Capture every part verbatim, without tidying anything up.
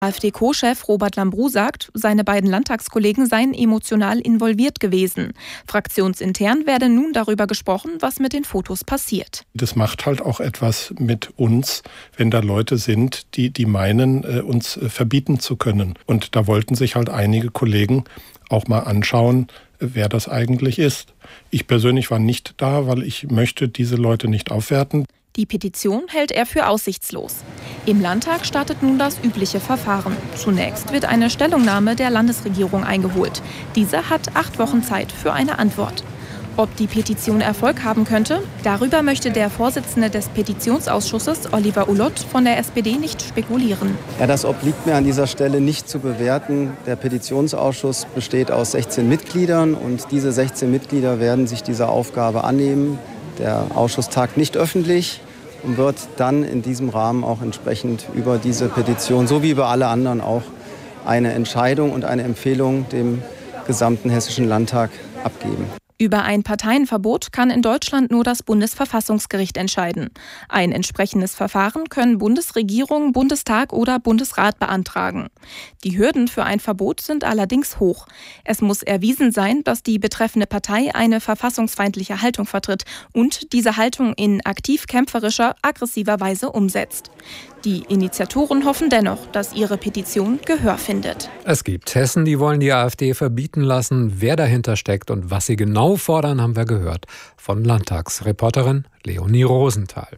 AfD-Co-Chef Robert Lambrou sagt, seine beiden Landtagskollegen seien emotional involviert gewesen. Fraktionsintern werde nun darüber gesprochen, was mit den Fotos passiert. Das macht halt auch etwas mit uns, wenn da Leute sind, die, die meinen, uns verbieten zu können. Und da wollten sich halt einige Kollegen auch mal anschauen, wer das eigentlich ist. Ich persönlich war nicht da, weil ich möchte diese Leute nicht aufwerten. Die Petition hält er für aussichtslos. Im Landtag startet nun das übliche Verfahren. Zunächst wird eine Stellungnahme der Landesregierung eingeholt. Diese hat acht Wochen Zeit für eine Antwort. Ob die Petition Erfolg haben könnte, darüber möchte der Vorsitzende des Petitionsausschusses, Oliver Ulloth, von der S P D nicht spekulieren. Ja, das obliegt mir an dieser Stelle nicht zu bewerten. Der Petitionsausschuss besteht aus sechzehn Mitgliedern und diese sechzehn Mitglieder werden sich dieser Aufgabe annehmen. Der Ausschuss tagt nicht öffentlich und wird dann in diesem Rahmen auch entsprechend über diese Petition, so wie über alle anderen auch, eine Entscheidung und eine Empfehlung dem gesamten Hessischen Landtag abgeben. Über ein Parteienverbot kann in Deutschland nur das Bundesverfassungsgericht entscheiden. Ein entsprechendes Verfahren können Bundesregierung, Bundestag oder Bundesrat beantragen. Die Hürden für ein Verbot sind allerdings hoch. Es muss erwiesen sein, dass die betreffende Partei eine verfassungsfeindliche Haltung vertritt und diese Haltung in aktiv kämpferischer, aggressiver Weise umsetzt. Die Initiatoren hoffen dennoch, dass ihre Petition Gehör findet. Es gibt Hessen, die wollen die AfD verbieten lassen. Wer dahinter steckt und was sie genau fordern, haben wir gehört von Landtagsreporterin Leonie Rosenthal.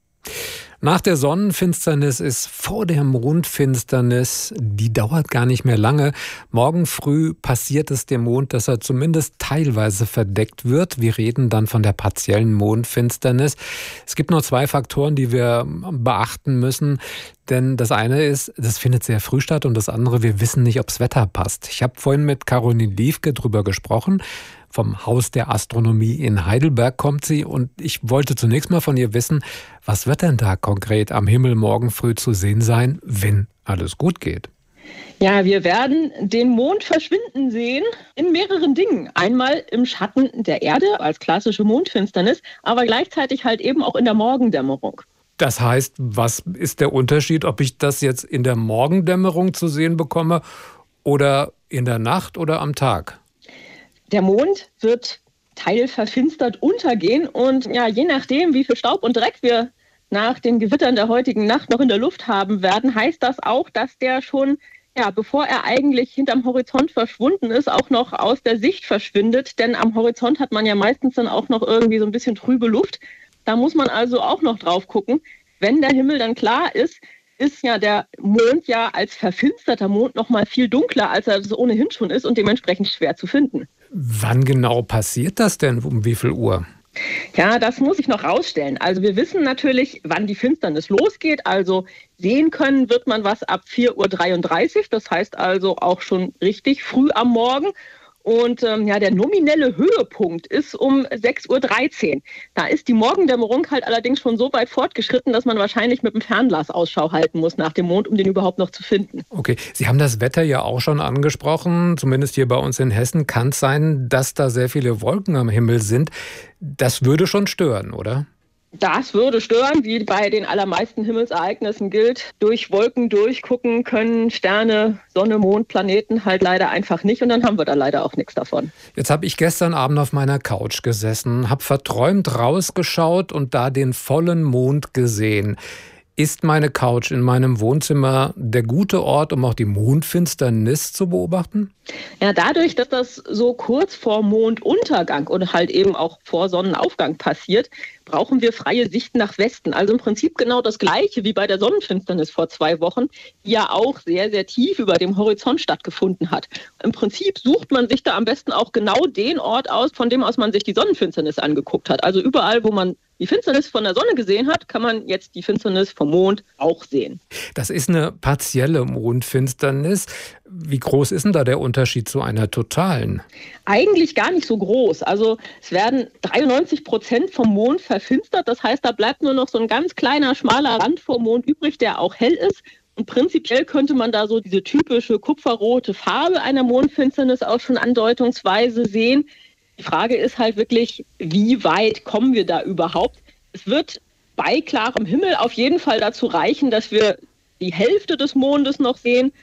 Nach der Sonnenfinsternis ist vor der Mondfinsternis, die dauert gar nicht mehr lange. Morgen früh passiert es dem Mond, dass er zumindest teilweise verdeckt wird. Wir reden dann von der partiellen Mondfinsternis. Es gibt noch zwei Faktoren, die wir beachten müssen. Denn das eine ist, das findet sehr früh statt und das andere, wir wissen nicht, ob das Wetter passt. Ich habe vorhin mit Caroline Liefke drüber gesprochen. Vom Haus der Astronomie in Heidelberg kommt sie und ich wollte zunächst mal von ihr wissen, was wird denn da konkret am Himmel morgen früh zu sehen sein, wenn alles gut geht? Ja, wir werden den Mond verschwinden sehen in mehreren Dingen. Einmal im Schatten der Erde als klassische Mondfinsternis, aber gleichzeitig halt eben auch in der Morgendämmerung. Das heißt, was ist der Unterschied, ob ich das jetzt in der Morgendämmerung zu sehen bekomme oder in der Nacht oder am Tag? Der Mond wird teilverfinstert untergehen und ja, je nachdem, wie viel Staub und Dreck wir nach den Gewittern der heutigen Nacht noch in der Luft haben werden, heißt das auch, dass der schon, ja, bevor er eigentlich hinterm Horizont verschwunden ist, auch noch aus der Sicht verschwindet. Denn am Horizont hat man ja meistens dann auch noch irgendwie so ein bisschen trübe Luft. Da muss man also auch noch drauf gucken. Wenn der Himmel dann klar ist, ist ja der Mond ja als verfinsterter Mond noch mal viel dunkler, als er das ohnehin schon ist und dementsprechend schwer zu finden. Wann genau passiert das denn? Um wie viel Uhr? Ja, das muss ich noch rausstellen. Also wir wissen natürlich, wann die Finsternis losgeht. Also sehen können wird man was ab vier Uhr dreiunddreißig. Das heißt also auch schon richtig früh am Morgen. Und ähm, ja, der nominelle Höhepunkt ist um sechs Uhr dreizehn. Da ist die Morgendämmerung halt allerdings schon so weit fortgeschritten, dass man wahrscheinlich mit dem Fernglas Ausschau halten muss nach dem Mond, um den überhaupt noch zu finden. Okay, Sie haben das Wetter ja auch schon angesprochen. Zumindest hier bei uns in Hessen kann es sein, dass da sehr viele Wolken am Himmel sind. Das würde schon stören, oder? Das würde stören, wie bei den allermeisten Himmelsereignissen gilt. Durch Wolken durchgucken können Sterne, Sonne, Mond, Planeten halt leider einfach nicht. Und dann haben wir da leider auch nichts davon. Jetzt habe ich gestern Abend auf meiner Couch gesessen, habe verträumt rausgeschaut und da den vollen Mond gesehen. Ist meine Couch in meinem Wohnzimmer der gute Ort, um auch die Mondfinsternis zu beobachten? Ja, dadurch, dass das so kurz vor Monduntergang und halt eben auch vor Sonnenaufgang passiert, brauchen wir freie Sicht nach Westen. Also im Prinzip genau das Gleiche wie bei der Sonnenfinsternis vor zwei Wochen, die ja auch sehr, sehr tief über dem Horizont stattgefunden hat. Im Prinzip sucht man sich da am besten auch genau den Ort aus, von dem aus man sich die Sonnenfinsternis angeguckt hat. Also überall, wo man die Finsternis von der Sonne gesehen hat, kann man jetzt die Finsternis vom Mond auch sehen. Das ist eine partielle Mondfinsternis. Wie groß ist denn da der Unterschied zu einer totalen? Eigentlich gar nicht so groß. Also es werden dreiundneunzig Prozent vom Mond verfinstert. Das heißt, da bleibt nur noch so ein ganz kleiner, schmaler Rand vom Mond übrig, der auch hell ist. Und prinzipiell könnte man da so diese typische kupferrote Farbe einer Mondfinsternis auch schon andeutungsweise sehen. Die Frage ist halt wirklich, wie weit kommen wir da überhaupt? Es wird bei klarem Himmel auf jeden Fall dazu reichen, dass wir die Hälfte des Mondes noch sehen.